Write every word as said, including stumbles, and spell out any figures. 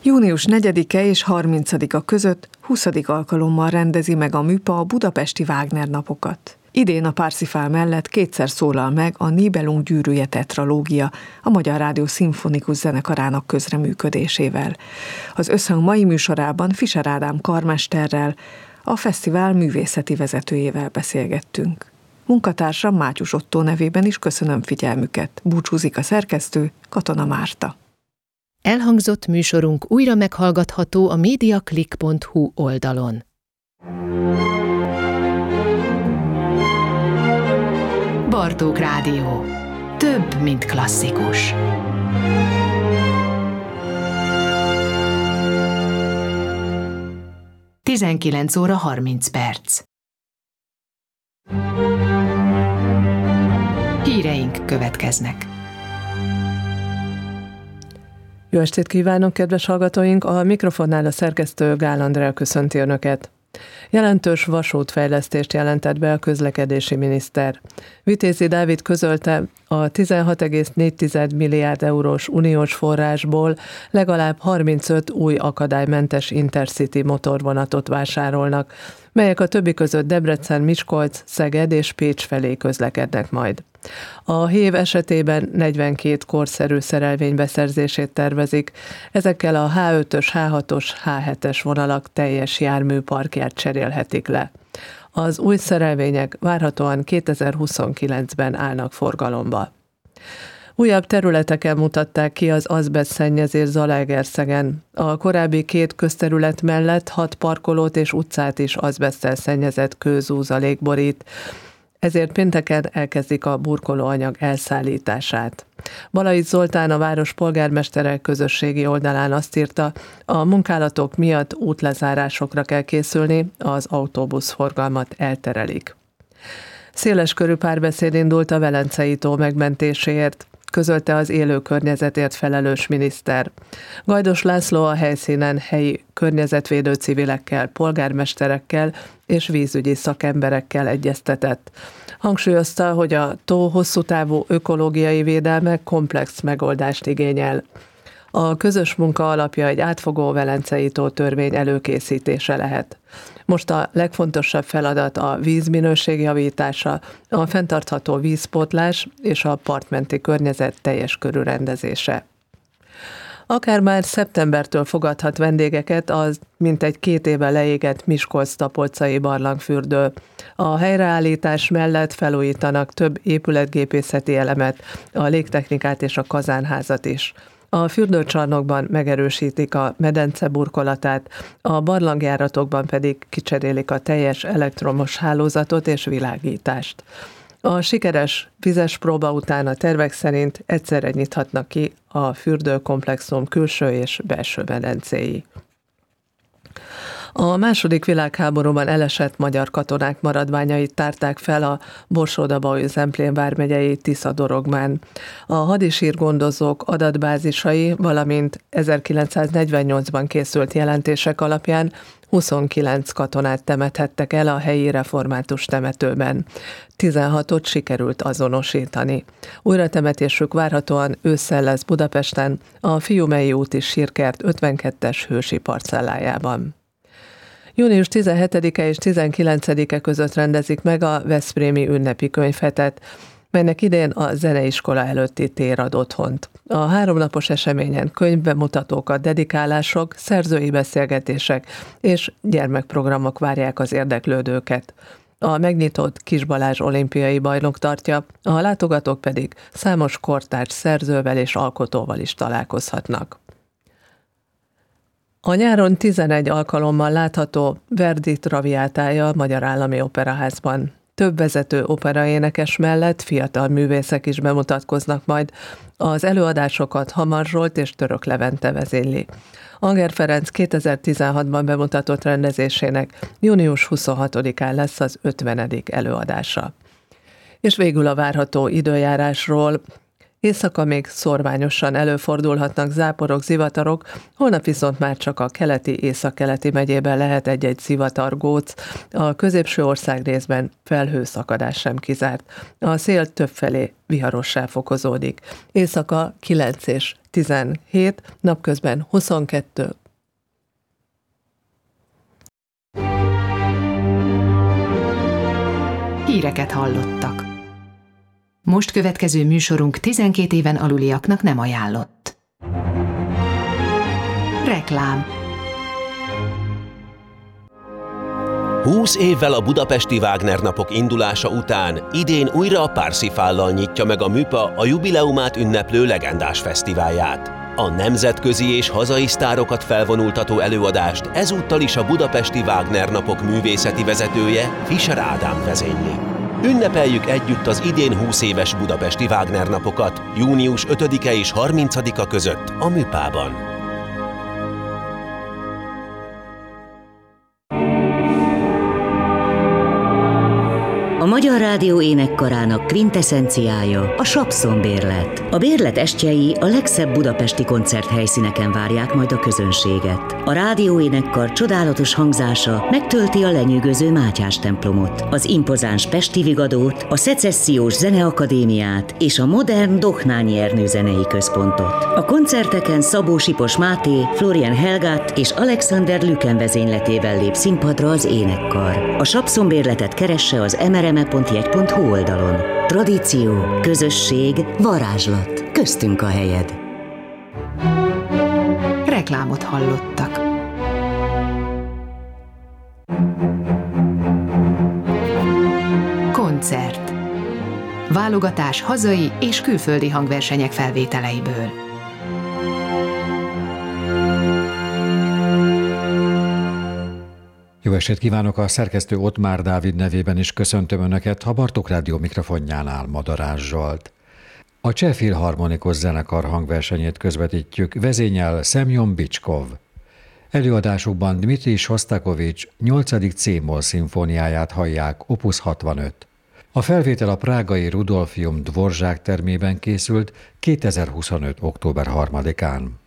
Június negyedike és harmincadika között huszadik alkalommal rendezi meg a MÜPA a budapesti Wagner napokat. Idén a Parsifal mellett kétszer szólal meg a Nibelung gyűrűje tetralógia a Magyar Rádió Szimfonikus Zenekarának közreműködésével. Az összhang mai műsorában Fischer Ádám karmesterrel, a fesztivál művészeti vezetőjével beszélgettünk. Munkatársam Mátyus Ottó nevében is köszönöm figyelmüket. Búcsúzik a szerkesztő, Katona Márta. Elhangzott műsorunk újra meghallgatható a mediaclick pont hu oldalon. Bartók Rádió. Több, mint klasszikus. tizenkilenc óra harminc perc. Híreink következnek. Jó estét kívánok, kedves hallgatóink! A mikrofonnál a szerkesztő Gál Andrea köszönti Önöket. Jelentős vasútfejlesztést jelentett be a közlekedési miniszter. Vitézi Dávid közölte, a tizenhat egész négy milliárd eurós uniós forrásból legalább harmincöt új akadálymentes Intercity motorvonatot vásárolnak, melyek a többi között Debrecen, Miskolc, Szeged és Pécs felé közlekednek majd. A hév esetében negyvenkét korszerű szerelvény beszerzését tervezik, ezekkel a há ötös, há hatos, há hetes vonalak teljes járműparkját cserélhetik le. Az új szerelvények várhatóan kétezer-huszonkilencben állnak forgalomba. Újabb területeken mutatták ki az azbeszt szennyezés Zalaegerszegen. A korábbi két közterület mellett hat parkolót és utcát is azbeszttel szennyezett kőzúzalék borít, ezért pénteken elkezdik a burkolóanyag elszállítását. Balait Zoltán, a város polgármestere közösségi oldalán azt írta, a munkálatok miatt útlezárásokra kell készülni, az autóbuszforgalmat elterelik. Széleskörű párbeszéd indult a Velencei tó megmentéséért, közölte az élő környezetért felelős miniszter. Gajdos László a helyszínen helyi környezetvédő civilekkel, polgármesterekkel és vízügyi szakemberekkel egyeztetett. Hangsúlyozta, hogy a tó hosszú távú ökológiai védelme komplex megoldást igényel. A közös munka alapja egy átfogó Velencei tó törvény előkészítése lehet. Most a legfontosabb feladat a vízminőség javítása, a fenntartható vízpótlás és a partmenti környezet teljes körű rendezése. Akár már szeptembertől fogadhat vendégeket az mintegy két éve leégett Miskolc-Tapolcai barlangfürdő. A helyreállítás mellett felújítanak több épületgépészeti elemet, a légtechnikát és a kazánházat is. A fürdőcsarnokban megerősítik a medence burkolatát, a barlangjáratokban pedig kicserélik a teljes elektromos hálózatot és világítást. A sikeres vizes próba után a tervek szerint egyszerre nyithatnak ki a fürdőkomplexum külső és belső medencéi. A második világháborúban elesett magyar katonák maradványait tárták fel a Borsódabaúj-Zemplén vármegyei Tisza-dorogmán. A hadisírgondozók adatbázisai, valamint ezerkilencszáznegyvennyolcban készült jelentések alapján huszonkilenc katonát temethettek el a helyi református temetőben. tizenhatot sikerült azonosítani. Újratemetésük várhatóan ősszel lesz Budapesten, a Fiumei úti sírkert ötvenkettes hősi parcellájában. Június tizenhetedike és tizenkilencedike között rendezik meg a veszprémi ünnepi könyvhetet, melynek idén a zeneiskola előtti tér ad otthont. A háromnapos eseményen könyvbemutatókat, dedikálások, szerzői beszélgetések és gyermekprogramok várják az érdeklődőket. A megnyitott Kis Balázs olimpiai bajnok tartja, a látogatók pedig számos kortárs szerzővel és alkotóval is találkozhatnak. A nyáron tizenegy alkalommal látható Verdi Traviátája a Magyar Állami Operaházban. Több vezető operaénekes mellett fiatal művészek is bemutatkoznak majd. Az előadásokat Hamar Zsolt és Török Levente vezényli. Anger Ferenc kétezer-tizenhatban bemutatott rendezésének június huszonhatodikán lesz az ötvenedik előadása. És végül a várható időjárásról. Éjszaka még szorványosan előfordulhatnak záporok, zivatarok, holnap viszont már csak a keleti, északkeleti megyében lehet egy-egy zivatargóc, a középső országrészben felhőszakadás sem kizárt. A szél többfelé viharossá fokozódik. Éjszaka kilenc és tizenhét, napközben huszonkettő. Híreket hallottak. Most következő műsorunk tizenkét éven aluliaknak nem ajánlott. Reklám. húsz évvel a budapesti Wagner napok indulása után idén újra a Parsifállal nyitja meg a MÜPA a jubileumát ünneplő legendás fesztiválját. A nemzetközi és hazai sztárokat felvonultató előadást ezúttal is a budapesti Wagner napok művészeti vezetője, Fischer Ádám vezényli. Ünnepeljük együtt az idén húsz éves budapesti Wagner napokat június ötödike és harmincadika között a MÜPában. A Magyar Rádió énekkarának kvinteszenciája a Sapszon-bérlet. A bérlet estjei a legszebb budapesti koncerthelyszíneken várják majd a közönséget. A rádió énekkar csodálatos hangzása megtölti a lenyűgöző Mátyás templomot, az impozáns Pesti Vigadót, a Szecessziós Zeneakadémiát és a modern Dohnányi Ernő zenei központot. A koncerteken Szabó Sipos Máté, Florian Helgát és Alexander Lüken vezényletével lép színpadra az énekkar. A Sapszon-bérletet keresse az em er em e pont jegy pont hu oldalon. Tradíció, közösség, varázslat. Köztünk a helyed. Reklámot hallottak. Koncert. Válogatás hazai és külföldi hangversenyek felvételeiből. Jó estét kívánok, a szerkesztő Ottmár Dávid nevében is köszöntöm Önöket, a Bartók Rádió mikrofonjánál Madarás Zsolt. A Cseh Filharmonikus Zenekar hangversenyét közvetítjük, vezényel Szemjon Bicskov. Előadásukban Dmitri Sostakovics nyolcadik cé-moll szimfóniáját hallják, opus hatvanöt. A felvétel a prágai Rudolfium Dvorzsák termében készült kétezer-huszonöt. október harmadikán.